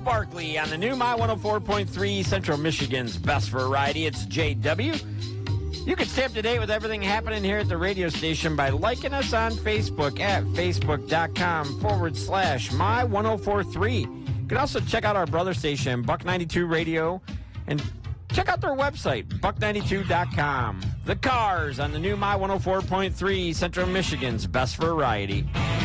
Barkley on the new My 104.3 Central Michigan's Best Variety. It's JW. You can stay up to date with everything happening here at the radio station by liking us on Facebook at facebook.com/My1043. You can also check out our brother station, Buck 92 Radio, and check out their website, buck92.com. The Cars on the new My 104.3 Central Michigan's Best Variety.